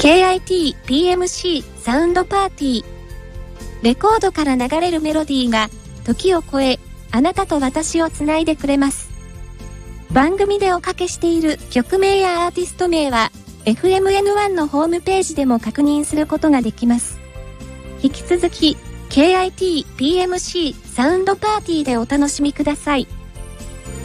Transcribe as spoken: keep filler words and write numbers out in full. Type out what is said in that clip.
ケーアイティーピーエムシー サウンドパーティー。レコードから流れるメロディーが時を超え、あなたと私をつないでくれます。番組でおかけしている曲名やアーティスト名は エフエムエヌワン のホームページでも確認することができます。引き続き ケーアイティーピーエムシー サウンドパーティーでお楽しみください。